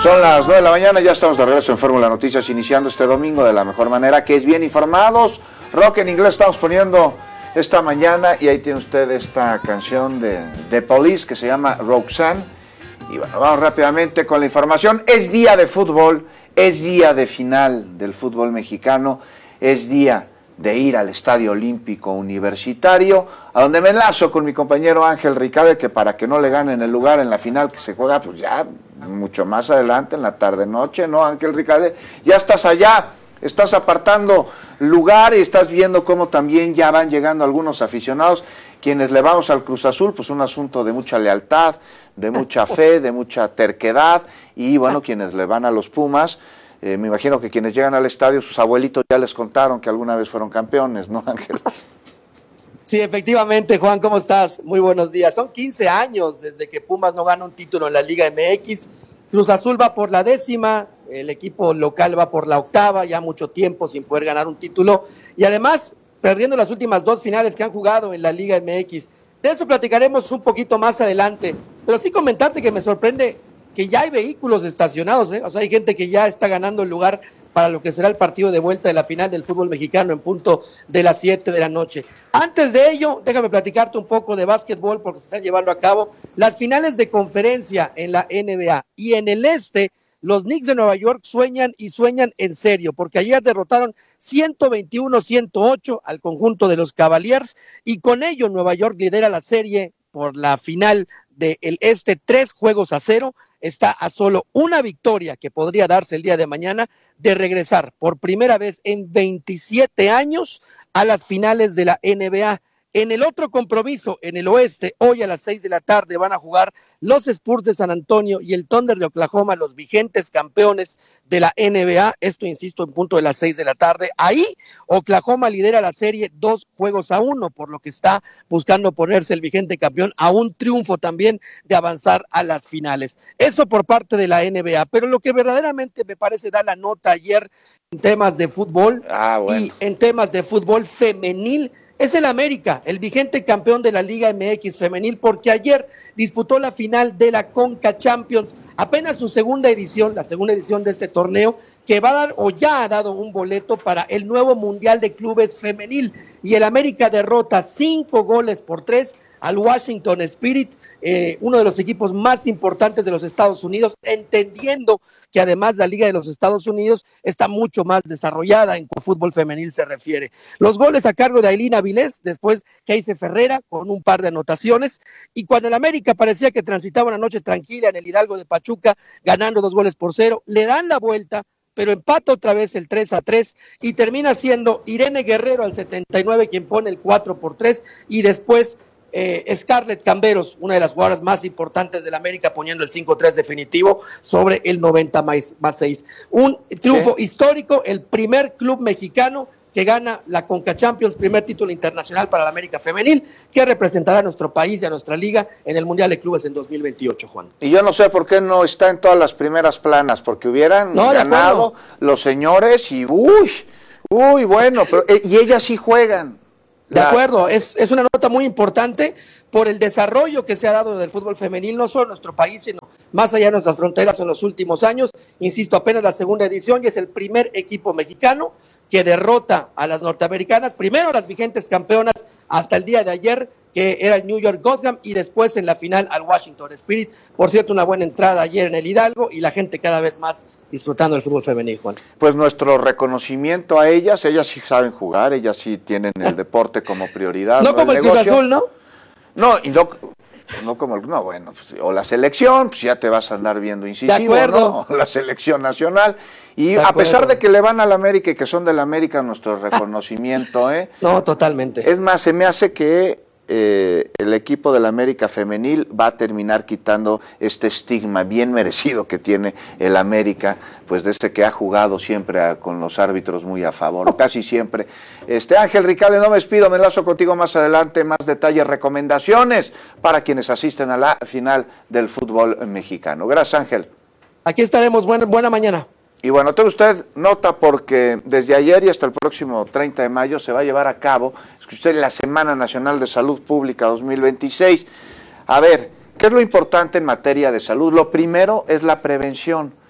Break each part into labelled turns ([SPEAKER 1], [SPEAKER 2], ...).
[SPEAKER 1] Son las 9 de la mañana, ya estamos de regreso en Fórmula Noticias, iniciando este domingo de la mejor manera, que es bien informados. Rock en inglés estamos poniendo esta mañana, y ahí tiene usted esta canción de The Police que se llama Roxanne. Y bueno, vamos rápidamente con la información. Es día de fútbol, es día de final del fútbol mexicano, es día de ir al Estadio Olímpico Universitario, a donde me enlazo con mi compañero Ángel Ricalde, que para que no le ganen el lugar en la final que se juega, pues ya mucho más adelante, en la tarde-noche, ¿no, Ángel Ricalde? Ya estás allá, estás apartando lugar y estás viendo cómo también ya van llegando algunos aficionados, quienes le vamos al Cruz Azul, pues un asunto de mucha lealtad, de mucha fe, de mucha terquedad, y bueno, quienes le van a los Pumas, me imagino que quienes llegan al estadio, sus abuelitos ya les contaron que alguna vez fueron campeones, ¿no, Ángel?
[SPEAKER 2] Sí, efectivamente, Juan, ¿cómo estás? Muy buenos días. Son 15 años desde que Pumas no gana un título en la Liga MX. Cruz Azul va por la 10ª, el equipo local va por la 8ª, ya mucho tiempo sin poder ganar un título. Y además, perdiendo las últimas 2 finales que han jugado en la Liga MX. De eso platicaremos un poquito más adelante. Pero sí comentarte que me sorprende que ya hay vehículos estacionados, ¿eh? O sea, hay gente que ya está ganando el lugar para lo que será el partido de vuelta de la final del fútbol mexicano en punto de las 7 de la noche. Antes de ello, déjame platicarte un poco de básquetbol porque se están llevando a cabo las finales de conferencia en la NBA. Y en el este, los Knicks de Nueva York sueñan y sueñan en serio, porque ayer derrotaron 121-108 al conjunto de los Cavaliers, y con ello Nueva York lidera la serie por la final del este 3-0, está a solo una victoria que podría darse el día de mañana de regresar por primera vez en 27 años a las finales de la NBA. En el otro compromiso, en el oeste, hoy a las 6 de la tarde van a jugar los Spurs de San Antonio y el Thunder de Oklahoma, los vigentes campeones de la NBA. Esto, insisto, en punto de las 6 de la tarde. Ahí, Oklahoma lidera la serie 2-1, por lo que está buscando ponerse el vigente campeón a un triunfo también de avanzar a las finales. Eso por parte de la NBA. Pero lo que verdaderamente me parece da la nota ayer en temas de fútbol y en temas de fútbol femenil, es el América, el vigente campeón de la Liga MX femenil, porque ayer disputó la final de la Conca Champions, apenas su segunda edición, la segunda edición de este torneo, que va a dar o ya ha dado un boleto para el nuevo Mundial de Clubes femenil, y el América derrota 5-3 al Washington Spirit, uno de los equipos más importantes de los Estados Unidos, entendiendo que además la Liga de los Estados Unidos está mucho más desarrollada en cuanto fútbol femenil se refiere. Los goles a cargo de Ailín Avilés, después Keise Ferreira con un par de anotaciones, y cuando el América parecía que transitaba una noche tranquila en el Hidalgo de Pachuca, ganando 2-0, le dan la vuelta, pero empata otra vez el 3-3 y termina siendo Irene Guerrero al 79 quien pone el 4-3, y después Scarlett Camberos, una de las jugadoras más importantes del América, poniendo el 5-3 definitivo sobre el 90+6. Un triunfo histórico, el primer club mexicano que gana la Conca Champions, primer título internacional para la América femenil, que representará a nuestro país y a nuestra liga en el Mundial de Clubes en 2028, Juan.
[SPEAKER 1] Y yo no sé por qué no está en todas las primeras planas, porque hubieran ganado los señores y bueno, pero, y ellas sí juegan.
[SPEAKER 2] De acuerdo, es una nota muy importante por el desarrollo que se ha dado del fútbol femenil, no solo en nuestro país, sino más allá de nuestras fronteras en los últimos años. Insisto, apenas la segunda edición y es el primer equipo mexicano que derrota a las norteamericanas, primero las vigentes campeonas hasta el día de ayer, que era el New York Gotham, y después en la final al Washington Spirit. Por cierto, una buena entrada ayer en el Hidalgo y la gente cada vez más disfrutando del fútbol femenil, Juan.
[SPEAKER 1] Pues nuestro reconocimiento a ellas sí saben jugar, ellas sí tienen el deporte como prioridad.
[SPEAKER 2] No como el Cruz Azul, ¿no?
[SPEAKER 1] No, y no como el, no, bueno, pues, o la selección, pues ya te vas a andar viendo incisivo, ¿no? O la selección nacional. Y a pesar de que le van al América y que son del América, nuestro reconocimiento,
[SPEAKER 2] No, totalmente.
[SPEAKER 1] Es más, se me hace que el equipo del América femenil va a terminar quitando este estigma bien merecido que tiene el América, pues desde que ha jugado siempre con los árbitros muy a favor, o casi siempre. Ángel Ricalde, no me despido, me enlazo contigo más adelante, más detalles, recomendaciones para quienes asisten a la final del fútbol mexicano. Gracias, Ángel.
[SPEAKER 2] Aquí estaremos, buena mañana.
[SPEAKER 1] Y bueno, tome usted nota porque desde ayer y hasta el próximo 30 de mayo se va a llevar a cabo, escuche usted, la Semana Nacional de Salud Pública 2026. A ver, ¿qué es lo importante en materia de salud? Lo primero es la prevención.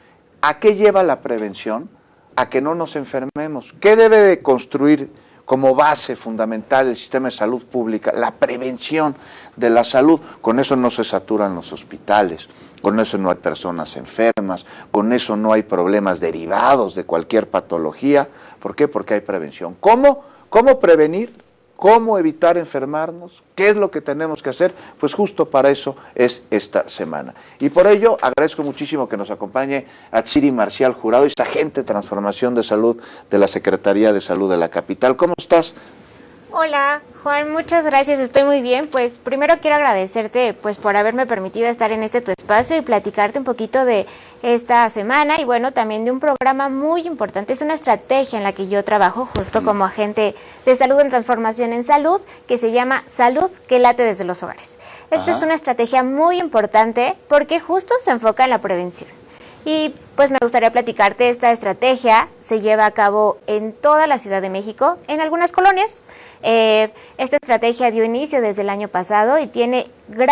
[SPEAKER 1] ¿A qué lleva la prevención? A que no nos enfermemos. ¿Qué debe de construir como base fundamental el sistema de salud pública? La prevención de la salud. Con eso no se saturan los hospitales, con eso no hay personas enfermas, con eso no hay problemas derivados de cualquier patología. ¿Por qué? Porque hay prevención. ¿Cómo? ¿Cómo prevenir? ¿Cómo evitar enfermarnos? ¿Qué es lo que tenemos que hacer? Pues justo para eso es esta semana. Y por ello agradezco muchísimo que nos acompañe Atsiri Marcial Jurado, es agente de transformación de salud de la Secretaría de Salud de la capital. ¿Cómo estás?
[SPEAKER 3] Hola, Juan, muchas gracias, estoy muy bien. Pues primero quiero agradecerte pues por haberme permitido estar en tu espacio y platicarte un poquito de esta semana y bueno, también de un programa muy importante. Es una estrategia en la que yo trabajo justo como agente de salud en transformación en salud, que se llama Salud que late desde los hogares. Esta es una estrategia muy importante porque justo se enfoca en la prevención. Y pues me gustaría platicarte, esta estrategia se lleva a cabo en toda la Ciudad de México, en algunas colonias. Esta estrategia dio inicio desde el año pasado y tiene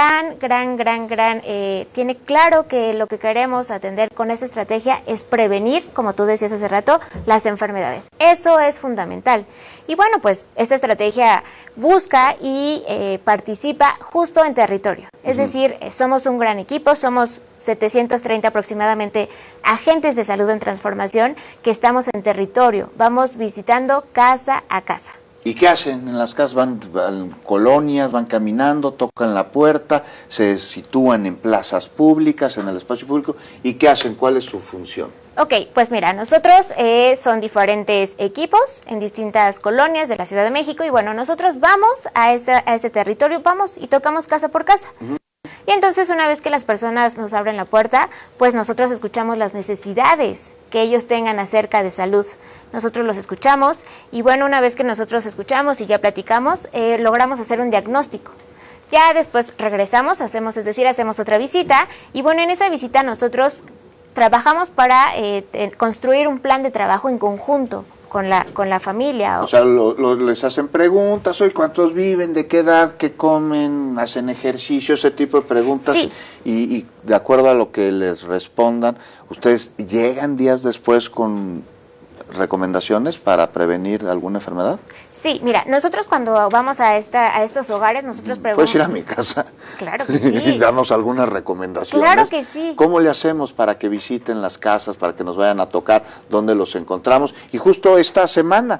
[SPEAKER 3] tiene claro que lo que queremos atender con esta estrategia es prevenir, como tú decías hace rato, las enfermedades. Eso es fundamental. Y bueno, pues esta estrategia busca y participa justo en territorio. Es decir, somos un gran equipo, somos 730 aproximadamente agentes de salud en transformación que estamos en territorio, vamos visitando casa a casa.
[SPEAKER 1] ¿Y qué hacen en las casas? Van colonias, van caminando, tocan la puerta, se sitúan en plazas públicas, en el espacio público. ¿Y qué hacen? ¿Cuál es su función?
[SPEAKER 3] Ok, pues mira, nosotros son diferentes equipos en distintas colonias de la Ciudad de México y bueno, nosotros vamos a ese territorio, vamos y tocamos casa por casa. Y entonces una vez que las personas nos abren la puerta, pues nosotros escuchamos las necesidades que ellos tengan acerca de salud. Nosotros los escuchamos y bueno, una vez que nosotros escuchamos y ya platicamos, logramos hacer un diagnóstico. Ya después regresamos, hacemos otra visita y bueno, en esa visita nosotros trabajamos para construir un plan de trabajo en conjunto con la familia.
[SPEAKER 1] O sea, les hacen preguntas, hoy ¿cuántos viven? ¿De qué edad? ¿Qué comen? ¿Hacen ejercicio? Ese tipo de preguntas.
[SPEAKER 3] Sí.
[SPEAKER 1] Y de acuerdo a lo que les respondan, ¿ustedes llegan días después con recomendaciones para prevenir alguna enfermedad?
[SPEAKER 3] Sí, mira, nosotros cuando vamos a estos hogares, nosotros preguntamos...
[SPEAKER 1] ¿Puedes ir a mi casa?
[SPEAKER 3] Claro que sí.
[SPEAKER 1] Y darnos algunas recomendaciones.
[SPEAKER 3] Claro que sí.
[SPEAKER 1] ¿Cómo le hacemos para que visiten las casas, para que nos vayan a tocar, dónde los encontramos? Y justo esta semana,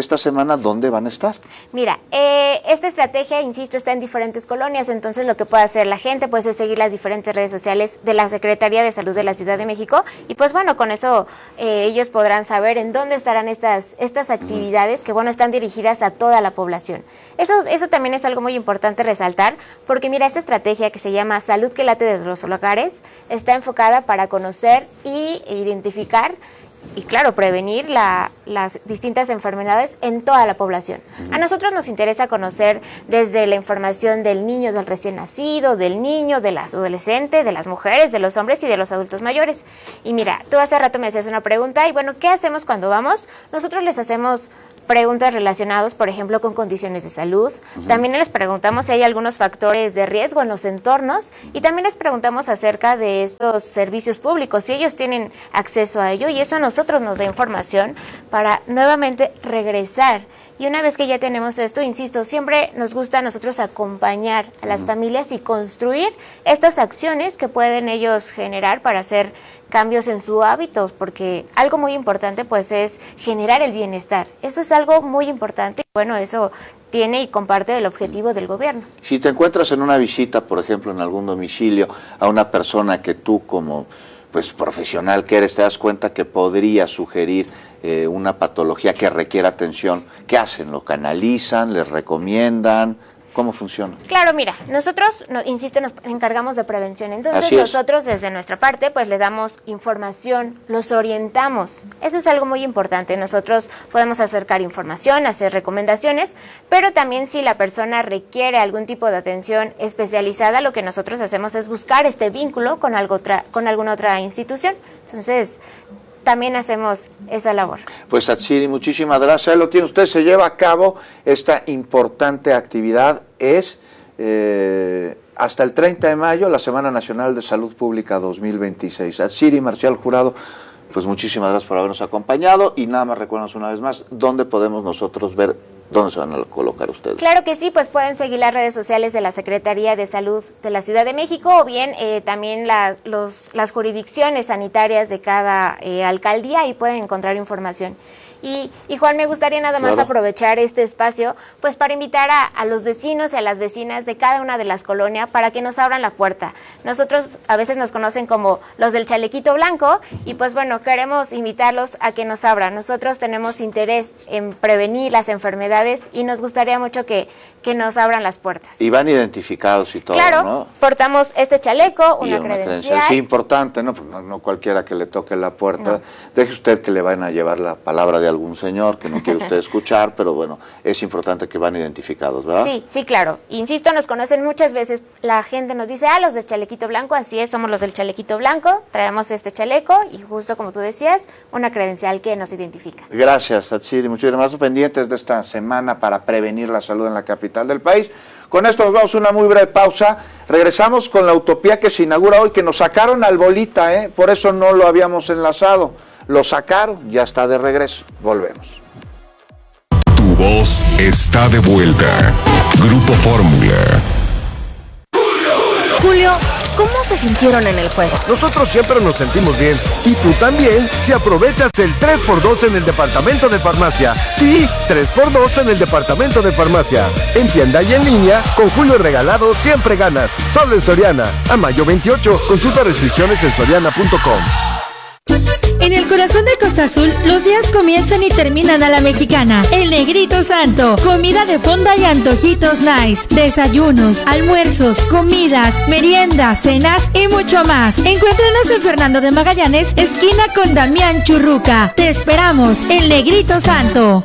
[SPEAKER 1] ¿dónde van a estar?
[SPEAKER 3] Mira, esta estrategia, insisto, está en diferentes colonias, entonces lo que puede hacer la gente pues es seguir las diferentes redes sociales de la Secretaría de Salud de la Ciudad de México y pues bueno, con eso ellos podrán saber en dónde estarán estas actividades que bueno, están dirigidas a toda la población. Eso también es algo muy importante resaltar, porque mira, esta estrategia que se llama Salud que late desde los hogares está enfocada para conocer e identificar y claro, prevenir las distintas enfermedades en toda la población. A nosotros nos interesa conocer desde la información del niño, del recién nacido, del niño, del adolescente, de las mujeres, de los hombres y de los adultos mayores. Y mira, tú hace rato me hacías una pregunta y bueno, ¿qué hacemos cuando vamos? Nosotros les hacemos preguntas relacionadas, por ejemplo, con condiciones de salud. También les preguntamos si hay algunos factores de riesgo en los entornos y también les preguntamos acerca de estos servicios públicos, si ellos tienen acceso a ello y eso a nosotros nos da información para nuevamente regresar. Y una vez que ya tenemos esto, insisto, siempre nos gusta a nosotros acompañar a las familias y construir estas acciones que pueden ellos generar para hacer cambios en su hábitos, porque algo muy importante pues es generar el bienestar. Eso es algo muy importante y bueno, eso tiene y comparte el objetivo del gobierno.
[SPEAKER 1] Si te encuentras en una visita, por ejemplo, en algún domicilio, a una persona que tú como pues profesional que eres, te das cuenta que podría sugerir una patología que requiera atención, ¿qué hacen? ¿Lo canalizan? ¿Les recomiendan? ¿Cómo funciona?
[SPEAKER 3] Claro, mira, nosotros, insisto, nos encargamos de prevención. Entonces nosotros desde nuestra parte pues le damos información, los orientamos. Eso es algo muy importante. Nosotros podemos acercar información, hacer recomendaciones, pero también si la persona requiere algún tipo de atención especializada, lo que nosotros hacemos es buscar este vínculo con alguna otra institución. Entonces también hacemos esa labor.
[SPEAKER 1] Pues Atsiri, muchísimas gracias. Ahí lo tiene usted, se lleva a cabo esta importante actividad, es hasta el 30 de mayo, la Semana Nacional de Salud Pública 2026. Atsiri Marcial Jurado, pues muchísimas gracias por habernos acompañado y nada más recuérdanos una vez más dónde podemos nosotros ver dónde se van a colocar ustedes.
[SPEAKER 3] Claro que sí, pues pueden seguir las redes sociales de la Secretaría de Salud de la Ciudad de México o bien también las jurisdicciones sanitarias de cada alcaldía y pueden encontrar información. Y Juan, me gustaría nada más aprovechar este espacio pues para invitar a los vecinos y a las vecinas de cada una de las colonias para que nos abran la puerta. Nosotros a veces nos conocen como los del chalequito blanco y pues bueno, queremos invitarlos a que nos abran. Nosotros tenemos interés en prevenir las enfermedades y nos gustaría mucho que nos abran las puertas.
[SPEAKER 1] Y van identificados y todo,
[SPEAKER 3] claro,
[SPEAKER 1] ¿no?
[SPEAKER 3] Portamos este chaleco, una credencial.
[SPEAKER 1] Sí, importante, ¿no? Pues no cualquiera que le toque la puerta. No. Deje usted que le vayan a llevar la palabra de algún señor que no quiere usted escuchar, pero bueno, es importante que van identificados, ¿verdad?
[SPEAKER 3] Sí, claro. Insisto, nos conocen muchas veces. La gente nos dice, los del chalequito blanco, así es, somos los del chalequito blanco, traemos este chaleco y justo como tú decías, una credencial que nos identifica.
[SPEAKER 1] Gracias, Tatsiri. Muchísimas gracias. Pendientes de esta semana para prevenir la salud en la capital del país. Con esto nos vamos a una muy breve pausa. Regresamos con la utopía que se inaugura hoy, que nos sacaron al bolita, por eso no lo habíamos enlazado. Lo sacaron, ya está de regreso. Volvemos.
[SPEAKER 4] Tu voz está de vuelta. Grupo Fórmula.
[SPEAKER 5] Julio, ¿cómo se sintieron en el juego?
[SPEAKER 6] Nosotros siempre nos sentimos bien. Y tú también, si aprovechas el 3x2 en el departamento de farmacia. Sí, 3x2 en el departamento de farmacia. En tienda y en línea, con Julio regalado siempre ganas. Solo en Soriana. A mayo 28, consulta restricciones en soriana.com.
[SPEAKER 7] En el corazón de Costa Azul, los días comienzan y terminan a la mexicana. El Negrito Santo, comida de fonda y antojitos nice, desayunos, almuerzos, comidas, meriendas, cenas y mucho más. Encuéntranos en Fernando de Magallanes, esquina con Damián Churruca. Te esperamos, El Negrito Santo.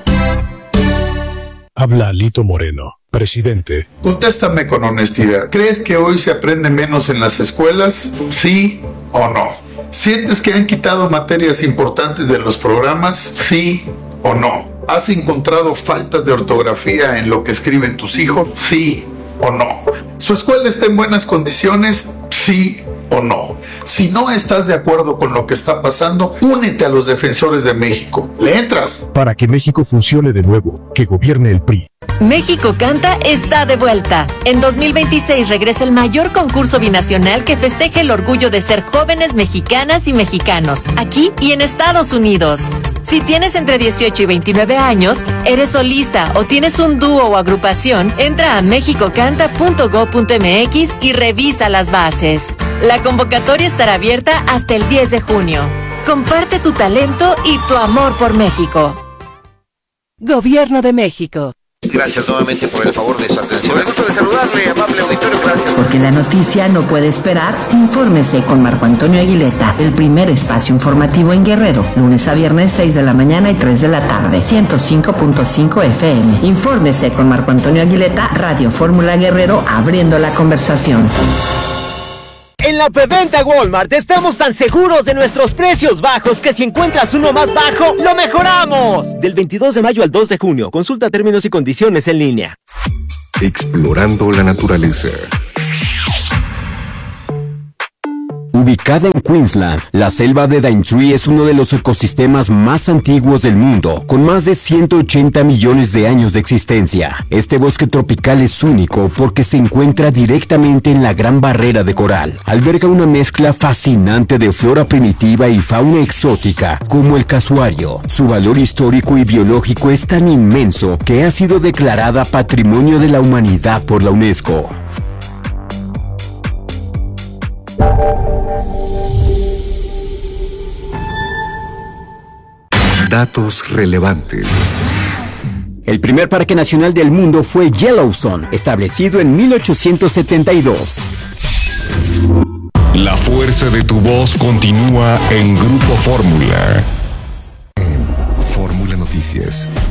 [SPEAKER 8] Habla Lito Moreno, presidente.
[SPEAKER 9] Contéstame con honestidad. ¿Crees que hoy se aprende menos en las escuelas? ¿Sí o no? ¿Sientes que han quitado materias importantes de los programas? ¿Sí o no? ¿Has encontrado faltas de ortografía en lo que escriben tus hijos? ¿Sí o no? ¿Su escuela está en buenas condiciones? ¿Sí o no? Si no estás de acuerdo con lo que está pasando, únete a los defensores de México. ¿Le entras?
[SPEAKER 8] Para que México funcione de nuevo, que gobierne el PRI.
[SPEAKER 5] México Canta está de vuelta. En 2026 regresa el mayor concurso binacional que festeja el orgullo de ser jóvenes mexicanas y mexicanos, aquí y en Estados Unidos. Si tienes entre 18 y 29 años, eres solista o tienes un dúo o agrupación, entra a mexicocanta.go.mx y revisa las bases. La convocatoria estará abierta hasta el 10 de junio. Comparte tu talento y tu amor por México. Gobierno de México.
[SPEAKER 10] Gracias nuevamente por el favor de su atención. Me gusto de saludarle, amable auditorio, gracias.
[SPEAKER 11] Porque la noticia no puede esperar, infórmese con Marco Antonio Aguileta, el primer espacio informativo en Guerrero, lunes a viernes 6 de la mañana y 3 de la tarde, 105.5 FM. Infórmese con Marco Antonio Aguileta, Radio Fórmula Guerrero, abriendo la conversación.
[SPEAKER 12] En la preventa Walmart estamos tan seguros de nuestros precios bajos que si encuentras uno más bajo, ¡lo mejoramos! Del 22 de mayo al 2 de junio. Consulta términos y condiciones en línea.
[SPEAKER 4] Explorando la naturaleza.
[SPEAKER 13] Ubicada en Queensland, la selva de Daintree es uno de los ecosistemas más antiguos del mundo, con más de 180 millones de años de existencia. Este bosque tropical es único porque se encuentra directamente en la Gran Barrera de Coral. Alberga una mezcla fascinante de flora primitiva y fauna exótica, como el casuario. Su valor histórico y biológico es tan inmenso que ha sido declarada Patrimonio de la Humanidad por la UNESCO.
[SPEAKER 4] Datos relevantes.
[SPEAKER 13] El primer parque nacional del mundo fue Yellowstone, establecido en 1872.
[SPEAKER 4] La fuerza de tu voz continúa en Grupo Fórmula. En Fórmula Noticias.